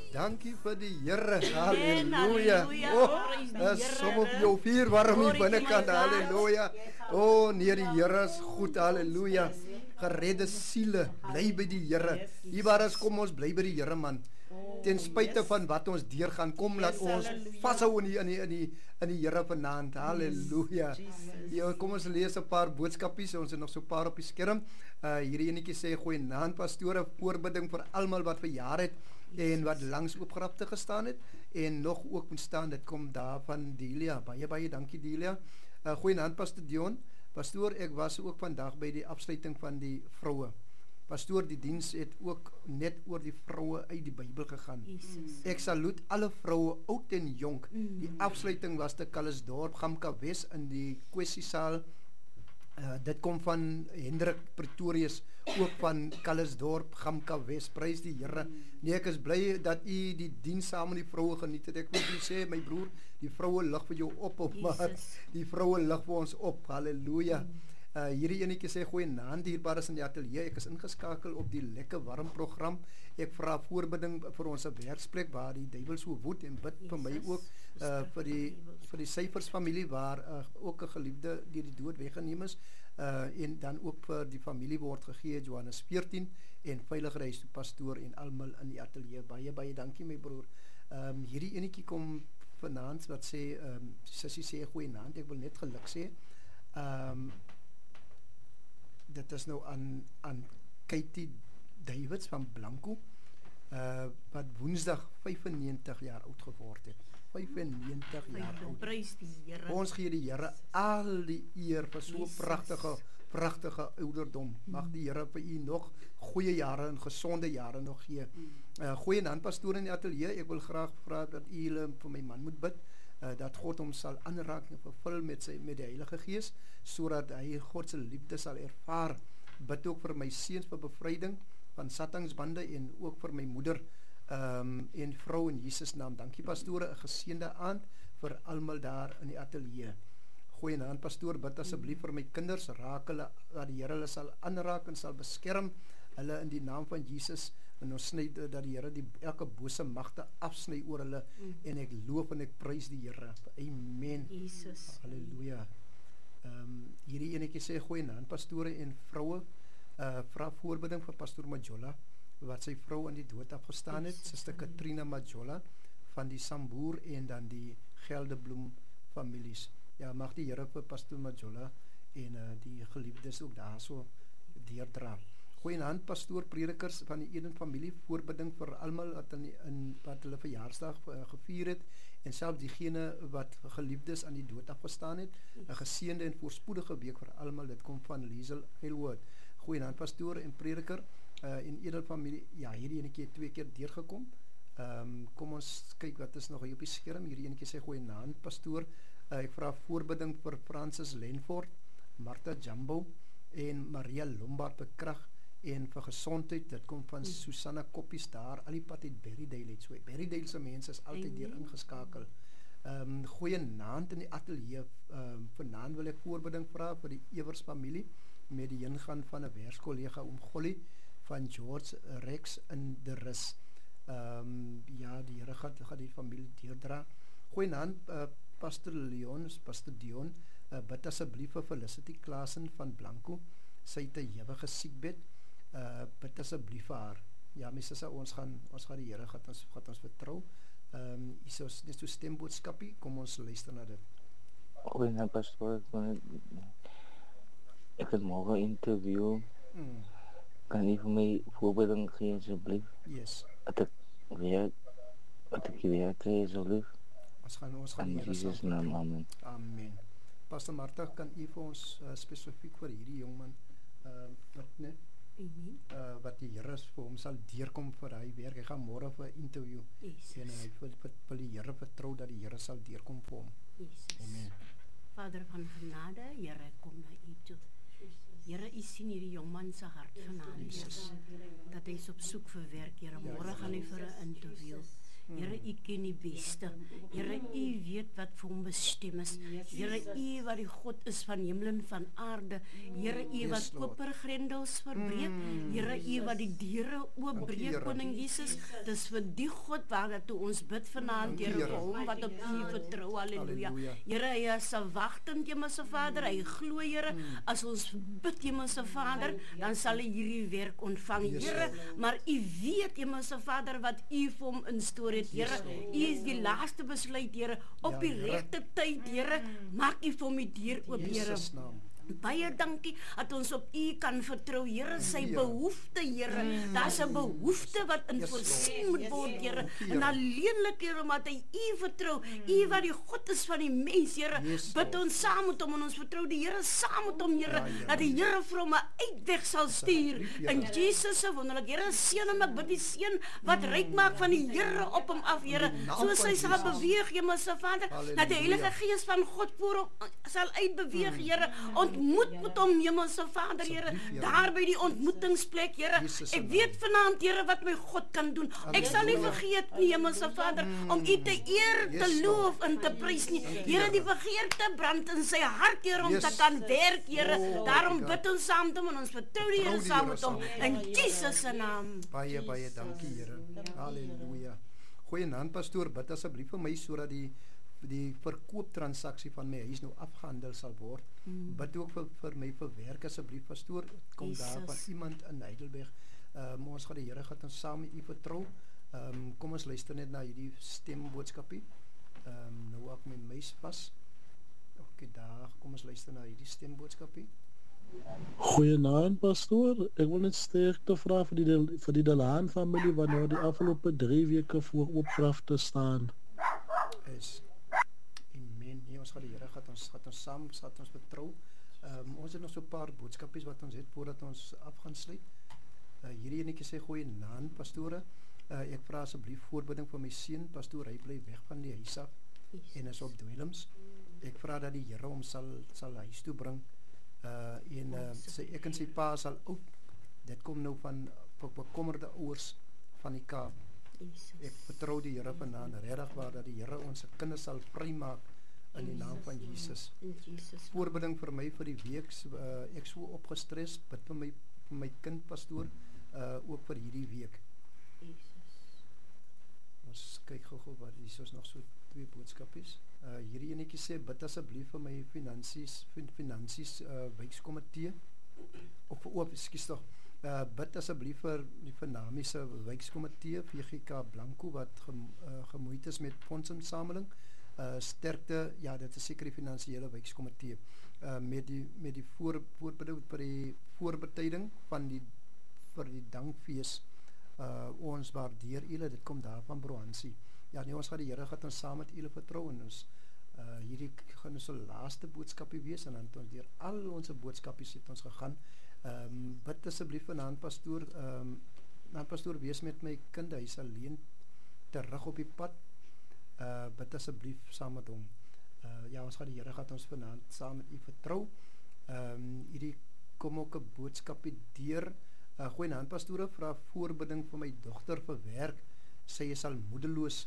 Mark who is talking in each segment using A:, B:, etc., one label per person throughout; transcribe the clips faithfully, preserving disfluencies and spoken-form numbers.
A: Dankie vir die Here. Halleluja. Oh, som op jou vier warm hier binnekant. Halleluja. Oh, nee, die Here is goed. Halleluja. Geredde siele, bly by die Here. Die waar is, kom ons bly by die Here, man. Ten spyte van wat ons deurgaan, kom laat ons vashou in die in die in die in die Here vanaand. Halleluja. Ja, kom ons lees 'n paar boodskapies. Ons het nog so 'n paar op die skerm. Uh hierdie enetjie sê goeienaand pastore, voorbidding vir almal wat verjaar het en wat langs oopgerapte gestaan het en nog ook moet staan. Dit kom daar van Delia. Baie baie dankie Delia. Uh goeienaand Pastor Dion. Pastoor, ek was ook vandag by die afsluiting van die vroue. Pastoor, die diens het ook net oor die vroue uit die Bybel gegaan. Jesus. Ek saluut alle vroue, oud en jonk. Mm. Die afsluiting was te Kalisdorp, Gamka Wes in die kwessiesaal. Uh, dit kom van Hendrik Pretorius, ook van Kalisdorp, Gamka Wes. Prys die Here. Mm. Nee, ek is bly dat u die diens saam met die vroue geniet het. Ek moet u sê, my broer, die vroue lig vir jou op, op maar die vroue lig vir ons op. Halleluja. Mm. Uh, hierdie enetjie sê goeienaand dierbares in die ateljee. Ek is ingeskakel op die lekker warm program. Ek vra voorbidding vir ons werksplek waar die duiwel so woed en bid vir my ook uh, vir die vir die Syfers familie waar uh, ook 'n geliefde deur die dood weggeneem is uh, en dan ook vir die familie word gegee Johannes veertien en veilige reis toe pastoor en almal in die ateljee. Baie baie dankie my broer. Um, hierdie enetjie kom vanaand wat sê um, sussie sê goeienaand. Ek wil net geluk sê. Um, dit is nou aan aan Katie Davids van Blanco uh, wat woensdag vyfennegentig jaar oud geword het. vyfennegentig jaar oud.
B: Prys die Here.
A: Ons gee die Here al die eer vir so pragtige pragtige ouderdom. Mag die Here vir u nog goeie jare en gesonde jare nog gee. Uh, goeie naam pastoor in die ateljee. Ek wil graag vra dat u hulle vir my man moet bid. Uh, dat God hom sal aanraak en vervul met sy met die Heilige Gees sodat hy God se liefde sal ervaar. Bid ook vir my seuns vir bevryding van satansbande en ook vir my moeder um, en vrou in Jesus naam. Dankie pastore, 'n geseënde aand vir almal daar in die ateljee. Goeienaand pastoor, bid asseblief vir my kinders, raak hulle dat die Here hulle sal aanraak en sal beskerm hulle in die naam van Jesus. En ons sny dat die Here die elke bose magte afsny oor hulle mm. en ek loof en ek prys die Here. Amen.
B: Jesus.
A: Halleluja. Ehm um, hierdie enetjie sê goeienaand pastore en vroue. Uh vra voorbidding vir pastoor Majola wat sy vrou in die dood afgestaan het, Suster Katrina Majola van die Samboer en dan die Geldebloem families. Ja, mag die Here vir pastoor Majola en uh, die geliefdes ook daarso deurdra. Goeienaand pastoor, predikers van die Eden familie, voorbidding vir almal wat in, in wat hulle verjaarsdag uh, gevier het en selfs diegene wat geliefdes aan die dood afgestaan het. 'n Geseënde en voorspoedige week vir almal. Dit kom van Liesel Aylward. Goeienaand pastoor en prediker uh, en Eden familie. Ja, hierdie enetjie het twee keer deurgekom. Ehm um, kom ons kyk wat is nog hier op die skerm. Hierdie enetjie sê goeienaand pastoor. Uh, ek vra voorbidding vir Francis Lenford, Martha Jumbo en Maria Lombard bekrag en vir gesondheid. Dit kom van mm. Susanna Koppies daar al die pad uit Berrydale het so. Berrydale se mense is altyd deur ingeskakel. Ehm um, goeienaand in die ateljee. Ehm um, vanaand wil ek voorbidding vra vir die Ewers familie met die ingaan van 'n werkskollega oom Golly van George Rex in de Rus. Ehm um, ja, die Here gaan gaan die familie deurdra. Goeienaand uh, Pastor Leon, Pastor Dion, uh, bid asseblief vir Felicity Klaasen van Blanco. Sy het 'n ewige siekbed. Uh, bid asseblief vir haar. Ja, my sussie, ons gaan ons gaan die Here gaan ons gaan ons vertrou. Ehm um, is ons net so stemboodskapie, kom ons luister na dit.
C: Goeienaand pastoor, ek het môre 'n interview. Hmm. Kan jy vir my voorbereiding gee asseblief?
A: Yes.
C: Dat ek weer dat ek weer kry asseblief.
A: Ons gaan ons gaan
C: in Jesus naam, amen.
A: Amen. Pastor Martha, kan u vir ons uh, spesifiek vir hierdie jongman uh, wat net
B: Amen.
A: Uh, wat die Here vir hom sal deurkom vir hy werk. Hy gaan môre vir 'n interview.
B: Jesus.
A: En hy wil vir die Here vertrou dat die Here sal deurkom vir hom.
B: Jesus.
A: Amen.
B: Vader van genade, Here, kom na u toe. Here, u sien hierdie jongman se hart vanaand, Jesus. Dat hy is op soek vir werk, Here. Môre gaan hy vir 'n interview. Here, U ken die beste. Here, U weet wat vir hom bestem is. Here, U wat die God is van hemel en van aarde. Here, U wat kopergrendels verbreek. Here, U wat die deure oopbreek, Koning Jesus. Dis vir die God waar dat ons bid vanaand, Here, vir hom wat op U vertrou. Halleluja. Here, hy is 'n wagtend Hemelse Vader. Hy glo, Here, as ons bid, Hemelse Vader, dan sal hy hierdie werk ontvang, Here. Maar U weet, Hemelse Vader, wat U vir hom instoor het, Here. U is die laaste besluit, Here, op die regte tyd, Here. Maak U vir hom die deur oop, Here. Baie dankie dat ons op U kan vertrou, Here, sy behoefte, Here. Mm. Daar's 'n behoefte wat in yes, voorsien moet word, Here. En alleenlik, Here, omdat hy U vertrou, U wat die God is van die mens, Here. Yes, bid ons saam met hom en ons vertrou die Here saam met hom, Here, ja, dat die Here vir hom 'n uitweg sal stuur. In Jesus se wonderlik, Here, seën hom, ek bid die seën wat mm. ryk maak van die Here op hom af, Here. Soos hy sal beweeg, Hemelse Vader, dat die Heilige Gees van God voor hom sal uitbeweeg, Here. Ontmoet met hom, Hemelse Vader, Here, daar by die ontmoetingsplek, Here. Ek weet vanaand, Here, wat my God kan doen. Ek sal nie vergeet nie, Hemelse Vader, om U te eer, te loof en te prys nie. Here, die begeerte brand in sy hart, Here, om te kan werk, Here. Daarom bid ons saam met hom en ons vertrou die Here saam met hom. In Jesus se naam.
A: Baie, baie dankie, Here. Halleluja. Goeienaand, pastoor, bid asseblief vir my sodat die die verkooptransaksie van my huis nou afgehandel sal word. Mm. Bid ook vir, vir my verwerk asseblief, pastoor. Kom Jesus. Daar van iemand in Heidelberg. Um, ons gaan die Here gaan ons saam met U vertrou. Um, kom ons luister net na hierdie stemboodskapie. Um, nou ek my muis vas. Ok, daar, kom ons luister na hierdie stemboodskapie.
D: Goeienaand, pastoor. Ek wil net sterkte vra vir die vir die Delaan familie wat nou die afgelope drie weke voor oopdraf te staan.
A: Is amen. Nee, ons gaan die Here gaan ons gaan ons saam gaan ons vertrou. Um, ons het nog so 'n paar boodskapies wat ons het voordat ons af gaan sluit. Uh, hierdie enetjie sê goeienaand, pastore. Uh, ek vra asseblief voorbidding vir my seun, pastoor, hy bly weg van die huis af en is op dwelms. Ek vra dat die Here hom sal sal huis toe bring. Uh, en uh, sy ek en sy pa sal oud. Dit kom nou van bekommerde ouers van die Kaap. Jesus. Ek vertrou die Here vanaand regtig waar dat die Here ons kinders sal vrymaak in die naam van Jesus. Jesus. Voorbidding vir my vir die week, uh, ek so opgestres, bid vir my vir my kind pastoor, uh, ook vir hierdie week. Jesus. Ons kyk gou-gou wat hier is nog so twee boodskapies. Uh, hierdie enetjie sê bid asseblief vir my finansies, finansies uh, wijkskomitee of op, ekskuus tog. Uh, bid asseblief vir die Vernamiese wijkskomitee V G K Blanco wat gem, uh, gemoeid is met fondsinsameling. Uh, sterkte, ja, dit is seker die finansiële wijkskomitee. Uh, met die met die voor voorbereiding vir die voorbereiding van die vir die dankfees. Uh, ons waardeer julle, dit kom daar van Brohansie. Ja, nee, ons gaan die Here gaan ons saam met julle vertrou en ons uh, hierdie gaan ons 'n laaste boodskapie wees en dan het ons deur al ons boodskapies het ons gegaan. Ehm um, bid asseblief vanaand pastoor, ehm um, nou pastoor wees met my kind, hy is alleen terug op die pad. Uh bid asseblief saam met hom. Uh ja, ons gaan die Here gaan ons vanaand saam met U vertrou. Ehm um, hierdie kom ook 'n boodskapie deur. Uh goeienaand pastoor, vra voorbidding vir my dogter vir werk. Sy is al moedeloos.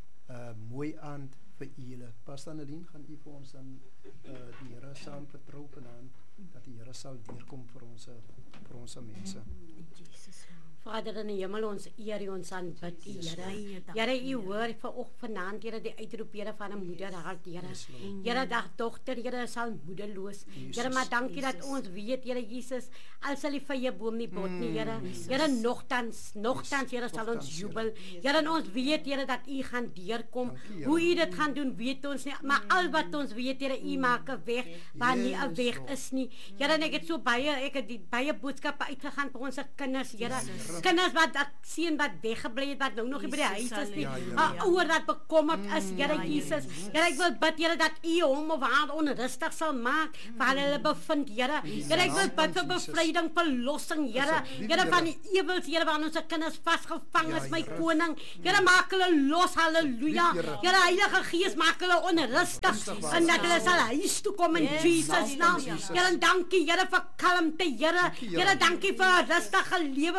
A: Uh mooi aand vir julle. Pastor Annelien, gaan u vir ons dan uh die Here saam vertrou vanaand dat die Here sal deurkom vir ons vir ons mense.
B: In Jesus naam. Vader in die hemel, ons eer U, ons aanbid U, Here. Here, U hoor vir vanaand, Here, die uitroep, Here, van 'n moeder hart, Here. Here, dag dogter, Here, is al moedeloos. Here, maar dankie dat ons weet, Here Jesus, al sal die vrye boom nie bot nie, Here. Here, nogtans, nogtans, Here, sal ons jubel. Here, en ons weet, Here, dat U gaan deurkom. Hoe U dit gaan doen, weet ons nie, maar al wat ons weet, Here, U maak 'n weg waar nie 'n weg is nie. Here, en ek het so baie, ek het die baie boodskappe uitgegaan vir ons kinders, Here. Kinders wat ek sien wat weggebly het, wat nou nog nie by die huis is nie. 'n Ouer wat bekommerd is, Here Jesus. Here, ek wil bid, Here, dat U hom of haar onrustig sal maak, waar hulle bevind, Here. Here, ek wil bid vir bevryding, verlossing, Here. Here, van die ewels, Here, waar ons kinders vasgevang is, my koning. Here, maak hulle los, halleluja. Here, Heilige Gees, maak hulle onrustig, en dat hulle sal huis toe kom in Jesus naam. Here, dankie, Here, vir kalmte, Here. Here, dankie vir 'n rustige lewe wat ons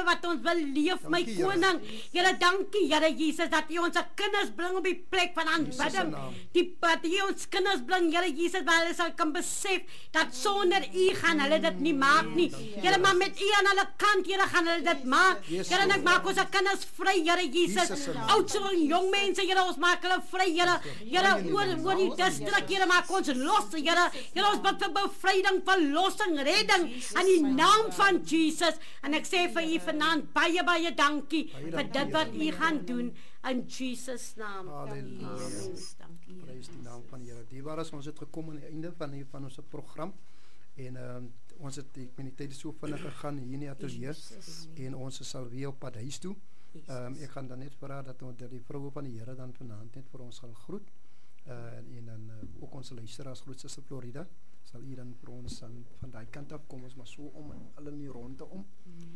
B: wil leef, my
A: Dankie, Here.
B: koning. Here, dankie, Here Jesus, dat U ons kinders bring op die plek van aanbidding. Die dat U ons kinders bring, Here Jesus, waar hulle sal kan besef dat sonder U gaan hulle dit nie maak nie. Here, maar met U aan hulle kant, Here, gaan hulle dit maak.
A: Yes,
B: Here, en ek
A: Lord.
B: maak ons kinders vry, Here Jesus.
A: Jesus se naam.
B: Oudste en jong mense, Here, ons maak hulle vry, Here. Here, oor oor die distrik, Here, maak ons los, Here. Here, ons bid vir bevryding, verlossing, redding in die naam van Jesus. En ek sê vir U vanaand baie baie dankie vir dit wat U gaan doen in Jesus naam.
A: Halleluja.
B: Amen. Dankie.
A: Prys die naam van die Here. Diebaar, ons het gekom aan die einde van die, van ons program en um, ons het ek meen die tyd is so vinnig gegaan hier in die ateljee en ons sal weer op pad huis toe. Um, ek gaan dan net vra dat ons dat die vroue van die Here dan vanaand net vir ons sal groet. Uh, en dan uh, ook ons luisteraars groet Suster Florida. Sal u dan vir ons dan van daai kant af kom ons maar so om en hulle in die ronde om.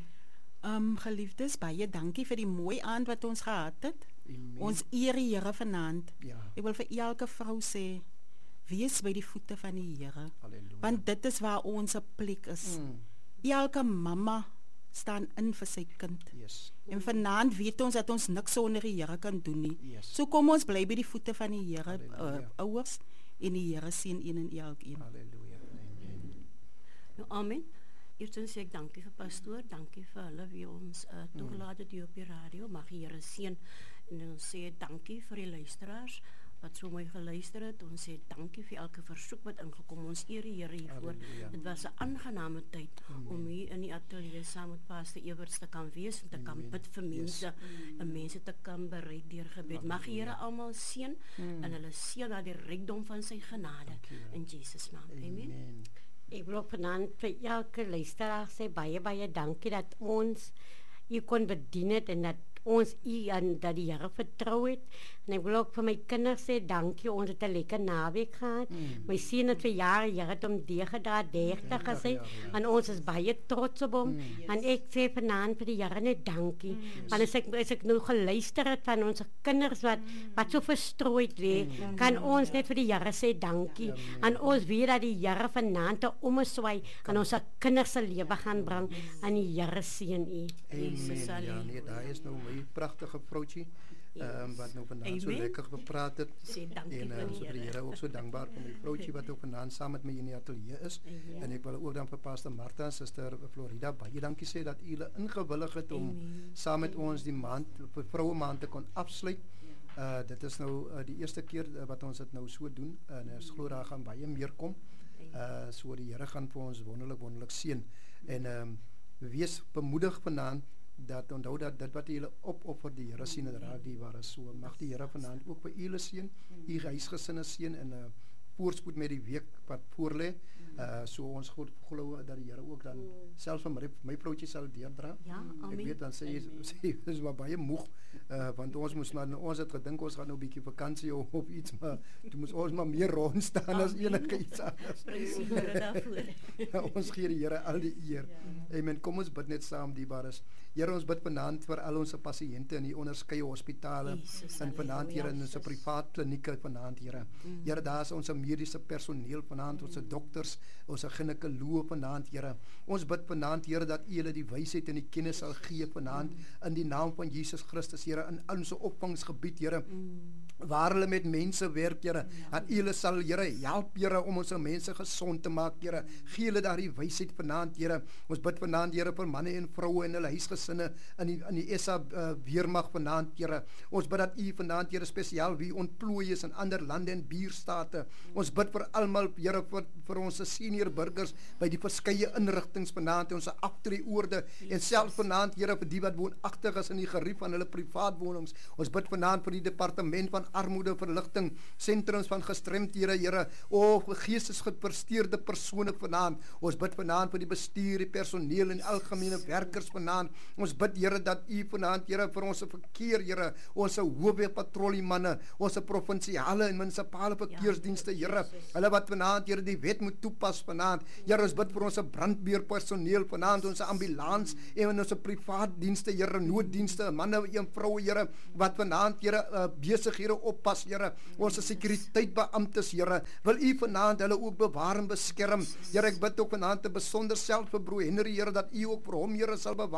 E: Um, geliefdes, baie dankie vir die mooi aand wat ons gehad het.
A: Amen.
E: Ons eer die Here vanaand.
A: Ja.
E: Ek wil vir elke vrou sê, wees by die voete van die Here.
A: Halleluja.
E: Want dit is waar ons plek is.
A: Mm.
E: Elke mamma staan in vir sy kind.
A: Yes.
E: En vanaand weet ons dat ons niks sonder die Here kan doen nie.
A: Yes.
E: So kom ons bly by die voete van die Here, uh,
A: Halleluja.
E: ouers, en die Here seën een en elkeen.
A: Halleluja. Amen.
B: Nou, amen. Eerstens sê ek dankie vir pastoor, dankie vir hulle wie ons uh, toegelaat het hier op die radio. Mag die Here seën. En ons sê dankie vir die luisteraars wat so mooi geluister het. Ons sê dankie vir elke versoek wat ingekom. Ons eer die Here hiervoor.
A: Halleluja.
B: Dit was 'n aangename tyd om hier in die ateljee saam met Pastor Everts te kan wees en te kan
A: Amen.
B: bid vir mense
A: Yes.
B: en mense te kan bereik deur gebed. Mag die Here almal seën en hulle seën dat die rykdom van sy genade in Jesus naam. Amen.
A: Amen.
F: Ik wil ook vanavond voor elke luisteraar sê baie baie dankie dat ons u kon bedien het en dat ons u en dat die Here vertrou het. En ek wil ook vir my kinders sê dankie, ons het 'n lekker naweek gehad.
A: Mm.
F: My seun het verjaar, die Here het hom deurgedra, dertig gesê.
A: jaar, ja.
F: En ons is baie trots op hom. En ek sê vanaand vir die Here net dankie. Want as ek as ek nou geluister het van ons kinders wat wat so verstrooid lê, kan ons net vir die Here sê dankie. En ons weet dat die Here vanaand 'n ommeswaai aan ons kinders se lewe gaan bring. En die Here seën u.
B: Jesus,
A: Amen. Ja,
B: halleluja.
A: nee, daar is nou my pragtige vrouwtjie um, wat nou vanavond so
B: Amen.
A: lekker gepraat het.
B: Sê dankie
A: En
B: vir
A: um,
B: die
A: so vir die
B: Here.
A: Here ook so dankbaar vir my vrouwtjie wat ook vanavond saam met my in die atelier is. En ek wil ook dan vir Pastor Martha en Suster Florida baie dankie sê dat julle ingewillig het om
B: Amen.
A: saam met ons die maand, vir vroue maand te kon afsluit. Uh, dit is nou uh, die eerste keer uh, wat ons dit nou so doen en ons glo daar gaan baie meer kom. Uh, so die Here gaan vir ons wonderlik wonderlik seën. En um, wees bemoedig vanaand dat onthou dat dit wat julle opoffer die Here sien en raak die ware so. Mag die Here vanaand ook vir julle seën, u huisgesinne seën en 'n uh, voorspoed met die week wat voorlê. Uh, so ons glo glo dat die Here ook dan selfs van my, my vrouwtjie sal deurdra.
B: Ja,
A: Ek
B: amen.
A: weet dan sê sy is maar baie moeg uh, want ons moes maar ons het gedink ons gaan nou 'n bietjie vakansie of, of iets maar toe moes ons maar meer rond staan as enige iets anders.
B: Prys die Here daarvoor.
A: Ons gee die Here al die eer. Amen. Kom ons bid net saam, diebares. Here, ons bid vanaand vir al ons pasiënte in die onderskeie hospitale
B: Jesus,
A: en vanaand Here in ons privaat klinieke vanaand Here. Here, daar is ons mediese personeel vanaand, ons dokters, ons ginekoloë vanaand Here. Ons bid vanaand Here dat U hulle die wysheid en die kennis sal gee vanaand in die naam van Jesus Christus Here in ons opvangsgebied Here. Waar hulle met mense werk Here, dat U hulle sal Here help Here om ons mense gesond te maak Here. Gee hulle daardie wysheid vanaand Here. Ons bid vanaand Here vir manne en vroue en hulle huisgesinne in die in die S A uh, weermag vanaand Here. Ons bid dat U vanaand Here spesiaal wie ontplooi is in ander lande en buurstate. Ons bid vir almal Here vir vir ons senior burgers by die verskeie inrigtinge vanaand, ons aftreeoorde en selfs vanaand Here vir die wat woonagtig is in die gerief van hulle privaat wonings. Ons bid vanaand vir die departement van armoede verligting, sentrums van gestremdhede Here, o geestesgepresteerde persone vanaand. Ons bid vanaand vir die bestuur, die personeel en algemene werkers vanaand. Ons bid Here dat U vanaand Here vir ons verkeer Here, ons hoofwegpatrolliemanne, ons provinsiale en munisipale verkeersdienste Here, hulle wat vanaand Here die wet moet toepas vanaand. Here, ons bid vir ons brandweerpersoneel vanaand, ons ambulans en ons privaat dienste Here, nooddienste, manne en vroue Here, wat vanaand Here uh, besighede oppas Here, ons sekuriteitbeamptes Here, wil U vanaand hulle ook bewaar en beskerm. Here, ek bid ook vanaand te besonder self vir broer Henry Here, dat U ook vir hom Here sal bewaar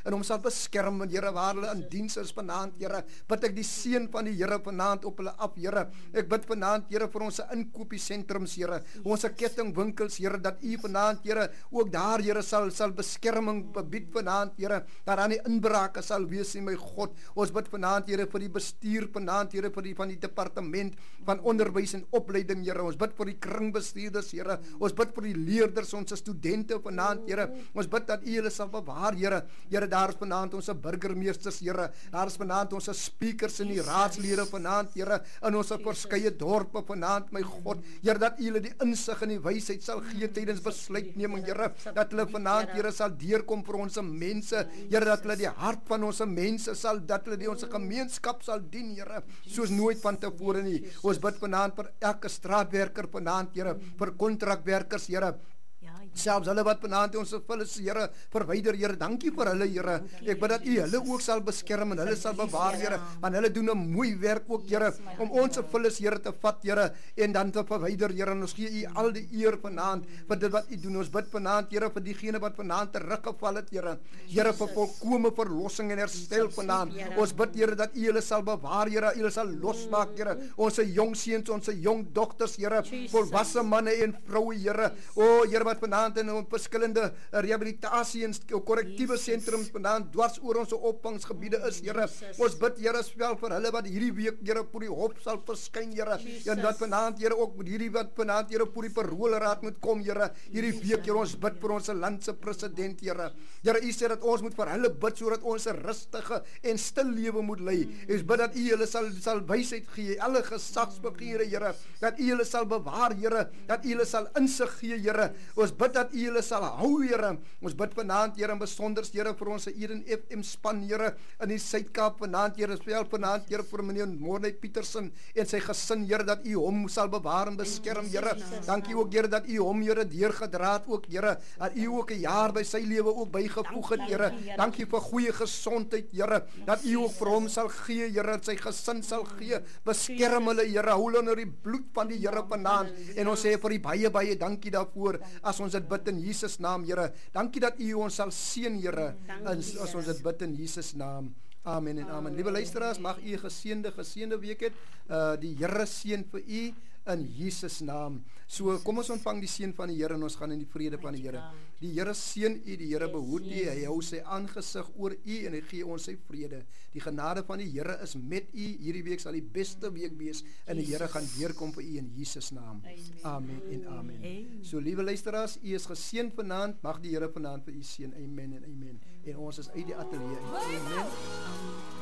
A: en hom sal beskerm, Here, waar hulle in diens is vanaand, Here. Bid ek die seën van die Here vanaand op hulle af, Here. Ek bid vanaand, Here, vir ons inkopiesentrums, Here, ons kettingwinkels, Here, dat U vanaand, Here, ook daar, Here, sal sal beskerming bied vanaand, Here, dat aan die inbrake sal wees, my God. Ons bid vanaand, Here, vir die bestuur vanaand, Here, vir die van die departement van onderwys en opleiding, Here. Ons bid vir die kringbestuurders, Here. Ons bid vir die leerders, ons studente vanaand, Here. Ons bid dat U hulle sal bewaar, Here. Here, daar is vanaand ons burgemeesters, Here. Daar is vanaand ons speakers en die raadslede vanaand, Here, in ons verskeie dorpe vanaand, my God. Here, dat U hulle die insig en die wysheid sal gee tydens besluitneming, Here. Dat hulle vanaand, Here, sal deurkom vir ons mense, Here, dat hulle die hart van ons mense sal, dat hulle die ons gemeenskap sal dien, Here, soos nooit van tevore nie. Ons bid vanaand vir elke straatwerker vanaand, Here, vir kontrakwerkers, Here. Selfs hulle wat vanaand ons vullis, Here, verwyder, Here, dankie vir hulle, Here. Ek bid dat U hulle ook sal beskerm en hulle sal bewaar, Here, want hulle doen 'n mooi werk ook, Here, om ons vullis, Here, te vat, Here, en dan te verwyder, Here. En ons gee U al die eer vanaand vir dit wat U doen. Ons bid vanaand, Here, vir diegene wat vanaand teruggeval het, Here. Here, vir volkome verlossing en herstel vanaand. Ons bid, Here, dat U hulle sal bewaar, Here, U hulle sal losmaak, Here. Ons jong seuns, ons jong dogters, Here, volwasse manne en vroue, Here. O, Here, wat vanaand in ons verskillende rehabilitasie en korrektiewe sentrums vanaand dwars oor ons opvangsgebiede is, Here. Ons bid, Here, spel vir hulle wat hierdie week, Here, voor die hof sal verskyn, Here. En dat vanaand, Here, ook met hierdie wat vanaand, Here, voor die paroolraad moet kom, Here. Hierdie week, Here, ons bid vir ons land se president, Here. Here, U sê dat ons moet vir hulle bid sodat ons 'n rustige en stil lewe moet lei. Ons bid dat U hulle sal sal wysheid gee, alle gesagsbegeere, Here. Dat U hulle sal bewaar, Here. Dat U hulle sal insig gee, Here. Ons bid dat U hulle sal hou, Here. Ons bid vanaand, Here, en besonder, Here, vir ons Eden F M span, Here, in die Suid-Kaap vanaand, Here, spel vanaand, Here, vir meneer Morney Petersen en sy gesin, Here, dat U hom sal bewaar en beskerm, Here. Dankie ook, Here, dat U hom, Here, deurgedra het ook, Here. Dat U ook 'n jaar by sy lewe ook bygevoeg het, Here. Dankie vir goeie gesondheid, Here. Dat U ook vir hom sal gee, Here, dat sy gesin sal gee. Beskerm hulle, Here. Hou hulle onder die bloed van die Here vanaand. En ons sê vir die baie baie dankie daarvoor as ons dit bid in Jesus naam, Here. Dankie dat U ons sal seën, Here, as, as ons dit bid in Jesus naam. Amen en amen. Liewe luisteraars, mag U 'n geseënde geseënde week hê. Uh die Here seën vir U in Jesus naam. So kom ons ontvang die seën van die Here en ons gaan in die vrede van die Here. Die Here seën U, die Here behoed U, hy hou sy aangesig oor U en hy gee ons sy vrede. Die genade van die Here is met U. Hierdie week sal die beste week wees en die Here gaan deurkom vir U in Jesus naam. Amen en amen. So liewe luisteraars, U is geseën vanaand. Mag die Here vanaand vir U seën. Amen en amen. En ons is uit die ateljee. Amen.